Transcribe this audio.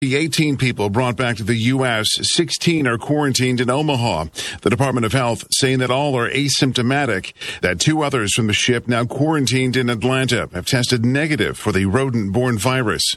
The 18 people brought back to the U.S., 16 are quarantined in Omaha. The Department of Health saying that all are asymptomatic, that 2 others from the ship now quarantined in Atlanta have tested negative for the rodent-borne virus.